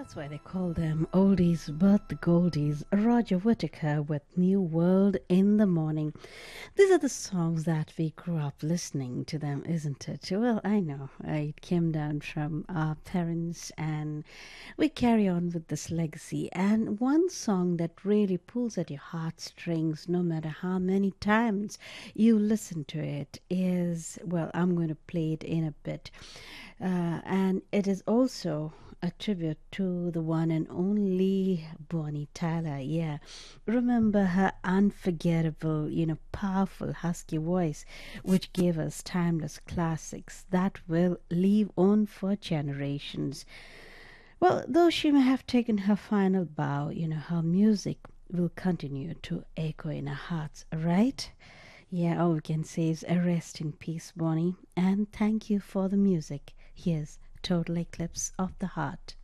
That's why they call them oldies but the goldies. Roger Whittaker with New World in the Morning. These are the songs that we grew up listening to them, isn't it? Well, I know. It came down from our parents and we carry on with this legacy. And one song that really pulls at your heartstrings no matter how many times you listen to it is, well, I'm going to play it in a bit. And it is also a tribute to the one and only Bonnie Tyler. Yeah. Remember her unforgettable, powerful husky voice, which gave us timeless classics that will live on for generations. Well, though she may have taken her final bow, her music will continue to echo in our hearts, right? Yeah, all we can say is a rest in peace, Bonnie, and thank you for the music. Here's Total Eclipse of the Heart.